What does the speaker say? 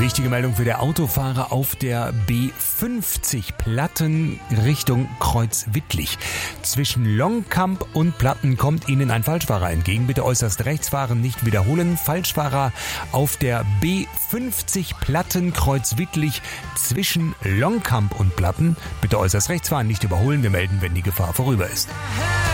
Wichtige Meldung für der Autofahrer auf der B50 Platten Richtung Kreuzwittlich. Zwischen Longkamp und Platten kommt Ihnen ein Falschfahrer entgegen. Bitte äußerst rechts fahren, nicht wiederholen. Falschfahrer auf der B50 Platten Kreuzwittlich zwischen Longkamp und Platten. Bitte äußerst rechts fahren, nicht überholen. Wir melden, wenn die Gefahr vorüber ist.